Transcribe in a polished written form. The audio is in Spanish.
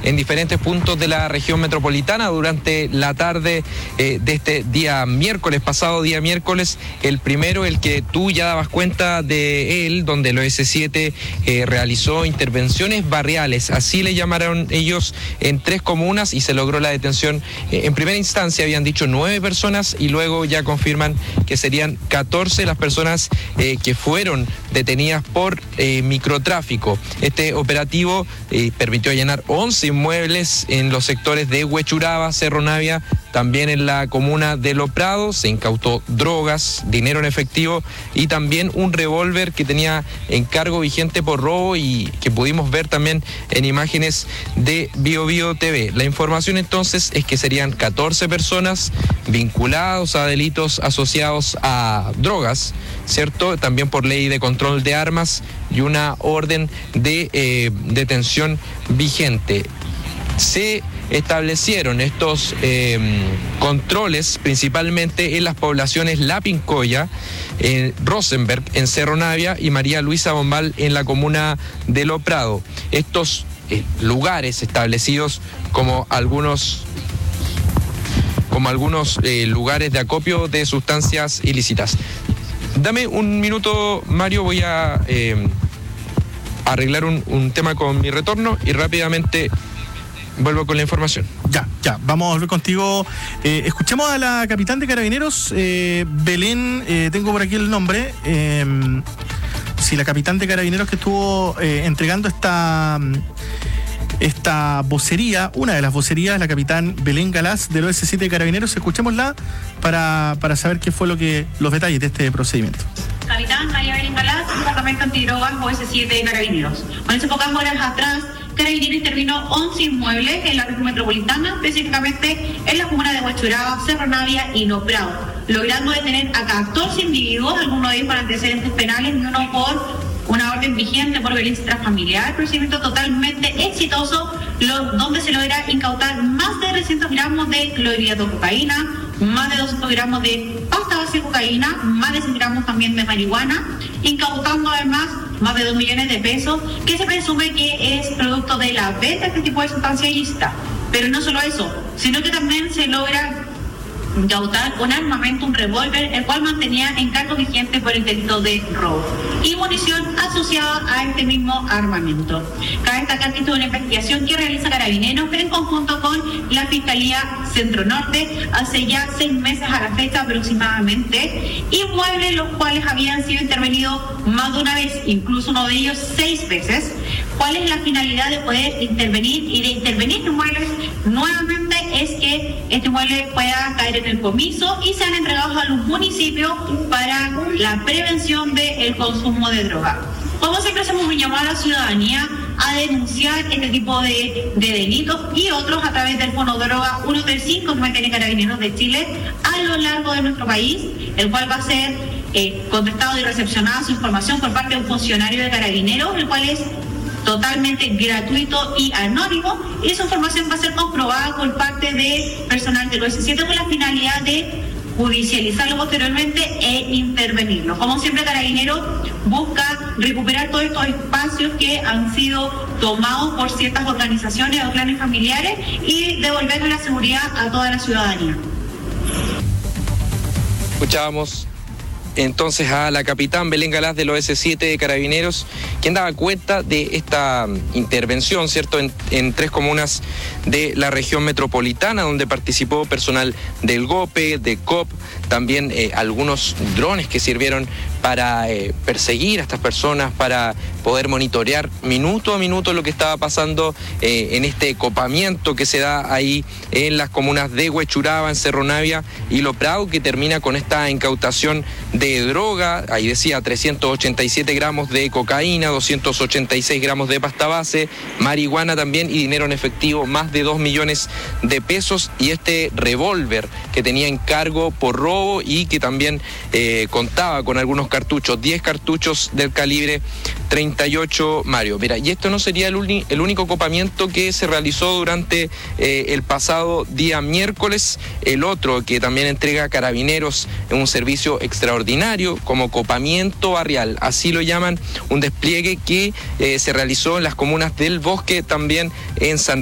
en diferentes puntos de la región metropolitana durante la tarde de este día miércoles, pasado día miércoles, el primero, el que tú ya dabas cuenta de él, donde el OS7 realizó intervenciones barriales, así le llamaron ellos, en 3 comunas, y se logró la detención. En primera instancia habían dicho 9 personas y luego ya confirman que serían 14 las personas que fueron detenidas por microtráfico. Este operativo permitió allanar 11 inmuebles en los sectores de Huechuraba, Cerro Navia, también en la comuna de Lo Prado. Se incautó drogas, dinero en efectivo y también un revólver que tenía encargo vigente por robo y que pudimos ver también en imágenes de BioBio TV. La información entonces es que serían 14 personas vinculados a delitos asociados a drogas, ¿cierto? También por ley de control de armas y una orden de detención vigente. Se establecieron estos controles principalmente en las poblaciones La Pincoya, Rosenberg en Cerro Navia y María Luisa Bombal en la comuna de Lo Prado. Estos lugares establecidos como algunos lugares de acopio de sustancias ilícitas. Dame un minuto, Mario, voy a arreglar un tema con mi retorno y rápidamente vuelvo con la información. Ya, vamos a volver contigo. Escuchemos a la capitán de Carabineros, Belén, tengo por aquí el nombre. Sí, la capitán de Carabineros que estuvo entregando esta vocería, una de las vocerías, la capitán Belén Galaz del OS7 de Carabineros. Escuchémosla para saber qué fue los detalles de este procedimiento. Capitán María Belén Galaz, Departamento Antidrogas, OS7 de Carabineros. Hace pocas horas atrás, Carabineros intervino 11 inmuebles en la región metropolitana, específicamente en la comuna de Huechuraba, Cerro Navia y Lo Prado, logrando detener a 14 individuos, algunos de ellos con antecedentes penales y uno por una orden vigente por violencia intrafamiliar. Procedimiento totalmente exitoso, donde se logra incautar más de 300 gramos de clorhidrato de cocaína, más de 200 gramos de pasta base de cocaína, más de 100 gramos también de marihuana, incautando además más de 2 millones de pesos, que se presume que es producto de la venta de este tipo de sustancia ilícita. Pero no solo eso, sino que también se logra incautar un armamento, un revólver, el cual mantenía encargo vigente por el delito de robo, y munición asociada a este mismo armamento. Cabe destacar que esto es una investigación que realiza Carabineros en conjunto con la Fiscalía Centro Norte hace ya 6 meses a la fecha aproximadamente, inmuebles los cuales habían sido intervenidos más de una vez, incluso uno de ellos 6 veces. ¿Cuál es la finalidad de poder intervenir y de intervenir inmuebles nuevamente? Es que este inmueble pueda caer en el comiso y sean entregados a los municipios para la prevención del consumo de droga. Como siempre hacemos un llamado a la ciudadanía a denunciar este tipo de delitos y otros a través del Fono Droga 135 que mantiene Carabineros de Chile a lo largo de nuestro país, el cual va a ser contestado y recepcionada su información por parte de un funcionario de Carabineros, el cual es totalmente gratuito y anónimo, y esa información va a ser comprobada por parte de personal del OS7 con la finalidad de judicializarlo posteriormente e intervenirlo. Como siempre, Carabineros busca recuperar todos estos espacios que han sido tomados por ciertas organizaciones o clanes familiares y devolverle la seguridad a toda la ciudadanía. Escuchábamos entonces a la capitán Belén Galaz del OS7 de Carabineros, quien daba cuenta de esta intervención, ¿cierto?, en 3 comunas de la región metropolitana, donde participó personal del GOPE, de COP, también algunos drones que sirvieron para perseguir a estas personas, para poder monitorear minuto a minuto lo que estaba pasando en este copamiento que se da ahí en las comunas de Huechuraba, en Cerro Navia y Lo Prado, que termina con esta incautación de droga. Ahí decía 387 gramos de cocaína, 286 gramos de pasta base, marihuana también y dinero en efectivo, más de 2 millones de pesos, y este revólver que tenía encargo por robo y que también contaba con algunos cartuchos, 10 cartuchos del calibre 38 Mario. Mira, y esto no sería el único copamiento que se realizó durante el pasado día miércoles. El otro que también entrega Carabineros en un servicio extraordinario como copamiento barrial, así lo llaman, un despliegue que se realizó en las comunas del Bosque, también en San